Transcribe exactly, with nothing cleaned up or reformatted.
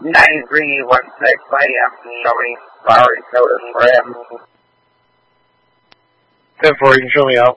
nine three one six, I am showing Flowery Soda for him. ten four, you can show me out.